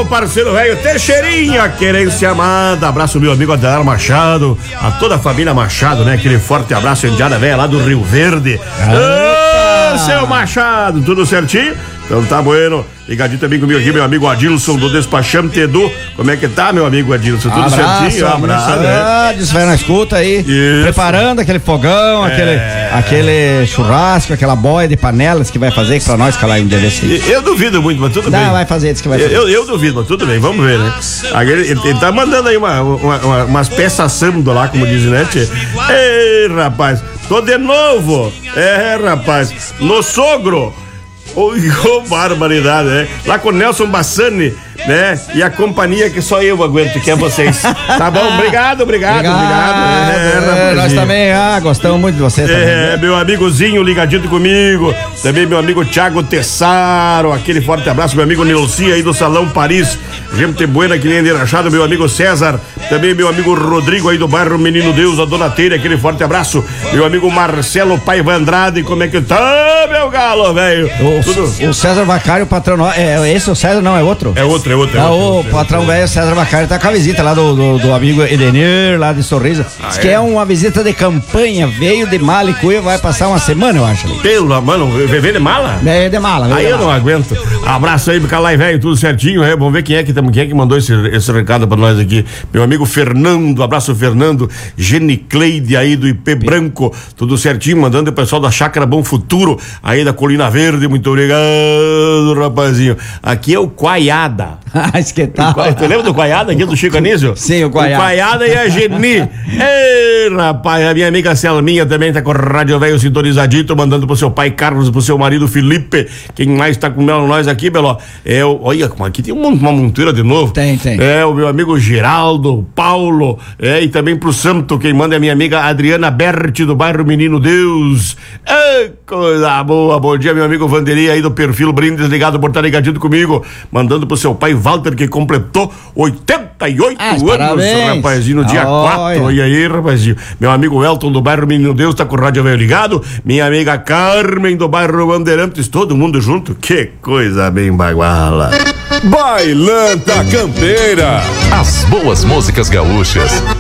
meu parceiro velho Teixeirinha, querência amada. Abraço meu amigo Adelar Machado, a toda a família Machado, né? Aquele forte abraço, indiada velha lá do Rio Verde. Seu Machado, tudo certinho? Então tá bueno. Ligadinho também comigo aqui, meu amigo Adilson do Despachante Edu. Como é que tá, meu amigo Adilson? Tudo certinho? Abraço, né? Vai na escuta aí. Isso. Preparando aquele fogão, aquele churrasco, aquela boia de panelas que vai fazer pra nós calar em DVC. Eu duvido muito, mas tudo bem. Vai fazer, diz que vai fazer. Eu duvido, mas tudo bem, vamos ver, né? Ele tá mandando aí umas peças samba lá, como dizem, né, tchê? Ei, rapaz, tô de novo. Rapaz, no sogro. Barbaridade, né? Lá com o Nelson Bassani, né? E a companhia que só eu aguento, que é vocês. Tá bom? Obrigado. Nós também, gostamos muito de você também. Meu amigozinho ligadinho comigo. Também meu amigo Thiago Tessaro, aquele forte abraço. Meu amigo Nilce aí do Salão Paris. Gente buena, que nem de rachado. Meu amigo César. Também meu amigo Rodrigo aí do bairro Menino Deus, a Dona Teira, aquele forte abraço. Meu amigo Marcelo Paiva Andrade, como é que tá, meu galo, velho? O César Vacário, o patrão, esse o César não, é outro? É outro. O patrão velho César Vacário tá com a visita lá do amigo Edenir, lá de Sorriso. Diz que é uma visita de campanha, veio de mala e cuia, vai passar uma semana, eu acho. Pelo mano, veio de mala? É, de mala. Aí eu não aguento. Abraço aí pro Calai, velho, tudo certinho, Vamos ver quem é que mandou esse recado pra nós aqui. Meu amigo Fernando, abraço Fernando, Genicleide aí do IP Branco, tudo certinho, mandando o pessoal da Chácara Bom Futuro, aí da Colina Verde, muito obrigado, rapazinho. Aqui é o Quaiada. Que tal? Tu lembra do Quaiada aqui do Chico Anísio? Sim, o Quaiada. O Quaiada e a Geni. Ei, rapaz, a minha amiga Selminha também tá com o rádio velho sintonizadito, mandando pro seu pai Carlos, pro seu marido Felipe. Quem mais tá com nós aqui, Beló? Olha, aqui tem uma montura de novo. Tem. O meu amigo Geraldo, Paulo, e também pro Santo, quem manda é a minha amiga Adriana Berti, do bairro Menino Deus. Coisa boa, bom dia, meu amigo Vanderi aí do perfil Brindes, ligado por estar ligadinho comigo, mandando pro seu pai Walter, que completou 88 anos, parabéns. Rapazinho, no dia 4, e aí, rapazinho, meu amigo Elton do bairro Menino Deus, tá com o rádio velho ligado, minha amiga Carmen do bairro Bandeirantes, todo mundo junto, que coisa bem baguala. Bailanta Campeira, as boas músicas gaúchas